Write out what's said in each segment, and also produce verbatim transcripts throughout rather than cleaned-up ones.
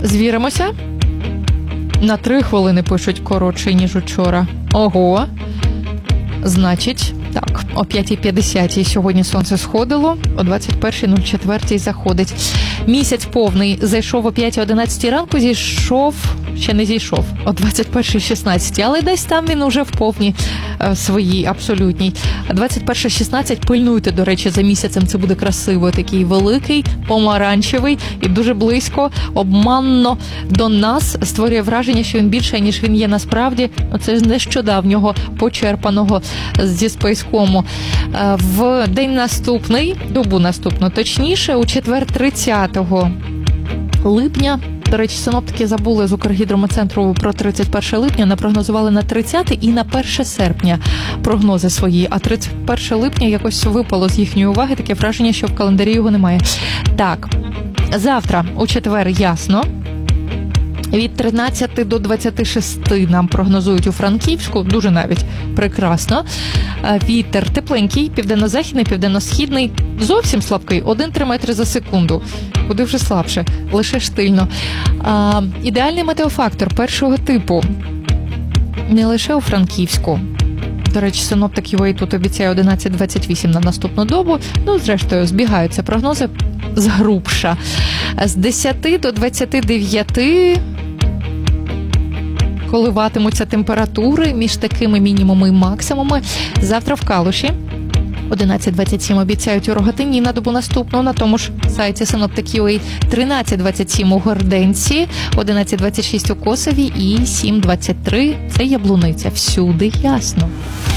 Звіримося. На три хвилини пишуть коротше, ніж учора. Ого. Значить, так, о п'ятій п'ятдесят сьогодні сонце сходило, о двадцять першій нуль чотири заходить. Місяць повний зайшов о п'ятій одинадцять ранку, зійшов, ще не зійшов, о двадцять першій шістнадцять, але десь там він уже в повній е, своїй, абсолютній. двадцять перша шістнадцять, пильнуйте, до речі, за місяцем, це буде красиво, такий великий, помаранчевий і дуже близько, обманно до нас, створює враження, що він більше, ніж він є насправді. Це з нещодавнього почерпаного зі Спейскому. В день наступний, добу наступну, точніше, у четвер тридцятого липня, до речі, синоптики забули з Укргідрометцентру про тридцять перше липня, напрогнозували на тридцяте і на перше серпня прогнози свої, а тридцять перше липня якось випало з їхньої уваги, таке враження, що в календарі його немає. Так, завтра, у четвер, ясно. Від тринадцяти до двадцяти шести нам прогнозують у Франківську, дуже навіть прекрасно. Вітер тепленький, південно-західний, південно-східний, зовсім слабкий, один-три метри за секунду. Куди вже слабше, лише штильно. А, ідеальний метеофактор першого типу. Не лише у Франківську. До речі, синоптик ю ей тут обіцяє одинадцять двадцять вісім на наступну добу. Ну, зрештою, збігаються прогнози згрубша. З десяти до двадцяти дев'яти коливатимуться температури між такими мінімуми і максимуми. Завтра в Калуші одинадцять двадцять сім обіцяють у Рогатині на добу наступну, на тому ж сайті синоптик ю ей, тринадцять двадцять сім у Горденці, одинадцять двадцять шість у Косові і сім двадцять три це Яблуниця. Всюди ясно.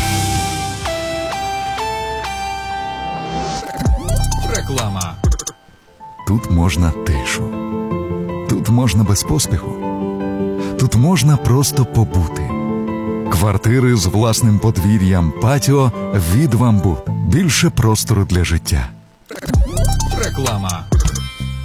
Реклама. Тут можна тишу. Тут можна без поспіху. Тут можна просто побути. Квартири з власним подвір'ям, патіо від «Вамбут». Більше простору для життя. Реклама.